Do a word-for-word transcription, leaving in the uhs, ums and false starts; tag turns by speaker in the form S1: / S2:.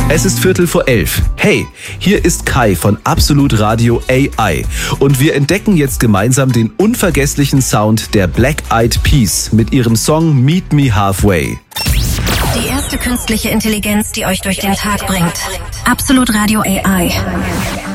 S1: Es ist Viertel vor elf. Hey, hier ist Kai von Absolut Radio A I und wir entdecken jetzt gemeinsam den unvergesslichen Sound der Black Eyed Peas mit ihrem Song Meet Me Halfway.
S2: Die erste künstliche Intelligenz, die euch durch den Tag bringt. Absolut Radio A I.